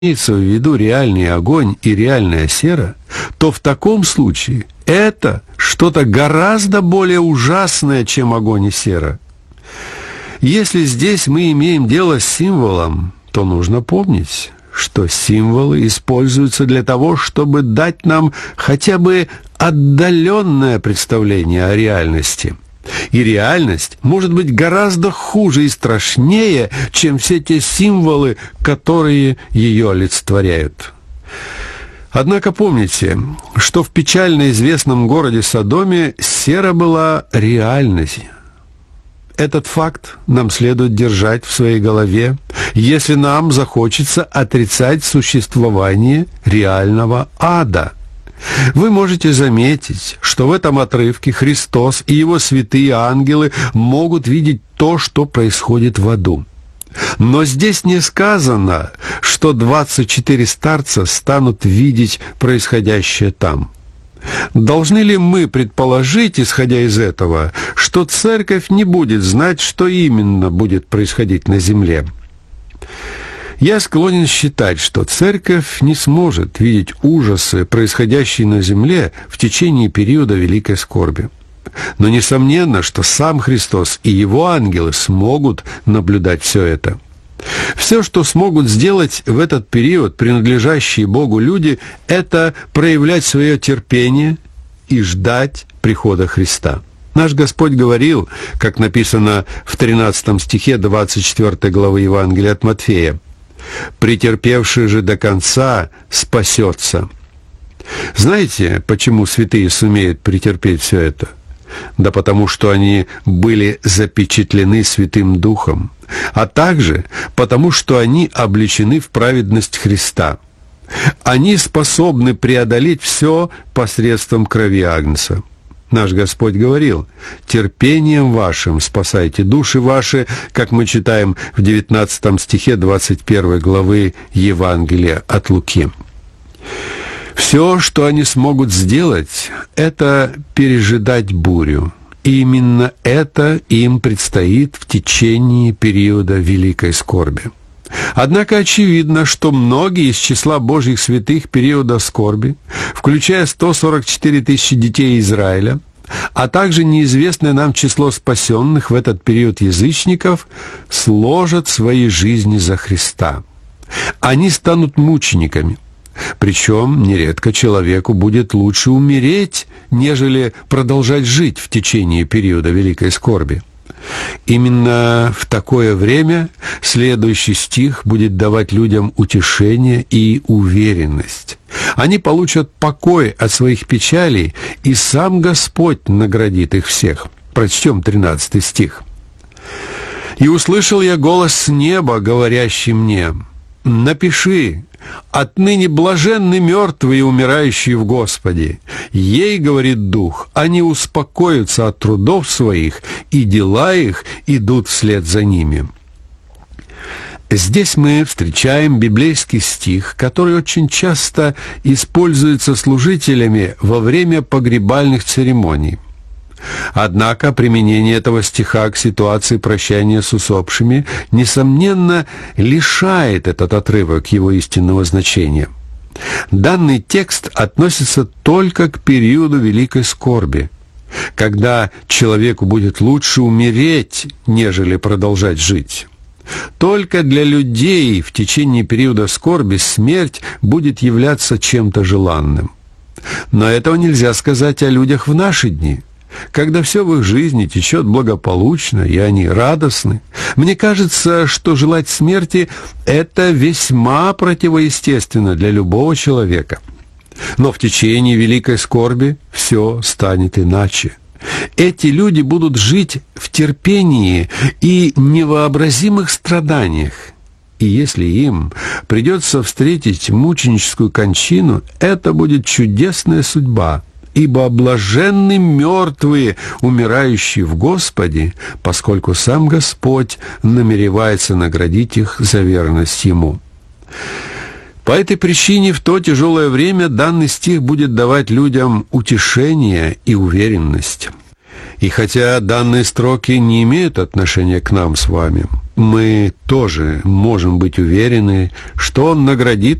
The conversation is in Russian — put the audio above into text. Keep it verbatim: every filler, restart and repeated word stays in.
имеется в виду реальный огонь и реальная сера, то в таком случае это что-то гораздо более ужасное, чем огонь и сера. Если здесь мы имеем дело с символом, то нужно помнить, что символы используются для того, чтобы дать нам хотя бы отдаленное представление о реальности. И реальность может быть гораздо хуже и страшнее, чем все те символы, которые ее олицетворяют. Однако помните, что в печально известном городе Содоме сера была реальностью. Этот факт нам следует держать в своей голове, если нам захочется отрицать существование реального ада. Вы можете заметить, что в этом отрывке Христос и его святые ангелы могут видеть то, что происходит в аду. Но здесь не сказано, что двадцать четыре старца станут видеть происходящее там. Должны ли мы предположить, исходя из этого, что церковь не будет знать, что именно будет происходить на земле? Я склонен считать, что церковь не сможет видеть ужасы, происходящие на земле в течение периода великой скорби. Но несомненно, что сам Христос и его ангелы смогут наблюдать все это. Все, что смогут сделать в этот период принадлежащие Богу люди, это проявлять свое терпение и ждать прихода Христа. Наш Господь говорил, как написано в тринадцатом стихе двадцать четвёртой главы Евангелия от Матфея: «Претерпевший же до конца спасется». Знаете, почему святые сумеют претерпеть все это? Да потому что они были запечатлены Святым Духом, а также потому что они облечены в праведность Христа. Они способны преодолеть все посредством крови Агнца. Наш Господь говорил: «Терпением вашим спасайте души ваши», как мы читаем в девятнадцатом стихе двадцать первой главы Евангелия от Луки. Все, что они смогут сделать, это пережидать бурю. И именно это им предстоит в течение периода великой скорби. Однако очевидно, что многие из числа Божьих святых периода скорби, включая сто сорок четыре тысячи детей Израиля, а также неизвестное нам число спасенных в этот период язычников, сложат свои жизни за Христа. Они станут мучениками. Причем нередко человеку будет лучше умереть, нежели продолжать жить в течение периода великой скорби. Именно в такое время следующий стих будет давать людям утешение и уверенность. Они получат покой от своих печалей, и сам Господь наградит их всех. Прочтем тринадцатый стих. «И услышал я голос с неба, говорящий мне: напиши, отныне блаженны мертвые, умирающие в Господе. Ей, говорит Дух, они успокоятся от трудов своих, и дела их идут вслед за ними». Здесь мы встречаем библейский стих, который очень часто используется служителями во время погребальных церемоний. Однако применение этого стиха к ситуации прощания с усопшими, несомненно, лишает этот отрывок его истинного значения. Данный текст относится только к периоду великой скорби, когда человеку будет лучше умереть, нежели продолжать жить. Только для людей в течение периода скорби смерть будет являться чем-то желанным. Но этого нельзя сказать о людях в наши дни, когда все в их жизни течет благополучно, и они радостны. Мне кажется, что желать смерти – это весьма противоестественно для любого человека. Но в течение великой скорби все станет иначе. Эти люди будут жить в терпении и невообразимых страданиях. И если им придется встретить мученическую кончину, это будет чудесная судьба. Ибо блаженны мертвые, умирающие в Господе, поскольку сам Господь намеревается наградить их за верность Ему. По этой причине в то тяжелое время данный стих будет давать людям утешение и уверенность. И хотя данные строки не имеют отношения к нам с вами, мы тоже можем быть уверены, что Он наградит